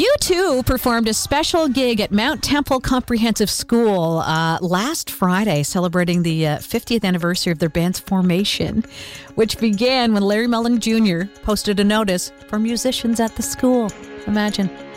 U2 performed a special gig at Mount Temple Comprehensive School last Friday, celebrating the 50th anniversary of their band's formation, which began when Larry Mullen Jr. posted a notice for musicians at the school. Imagine.